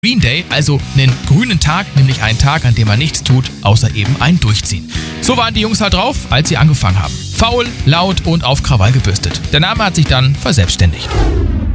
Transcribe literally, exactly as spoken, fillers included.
Green Day, also einen grünen Tag, nämlich einen Tag, an dem man nichts tut, außer eben ein Durchziehen. So waren die Jungs halt drauf, als sie angefangen haben. Faul, laut und auf Krawall gebürstet. Der Name hat sich dann verselbstständigt.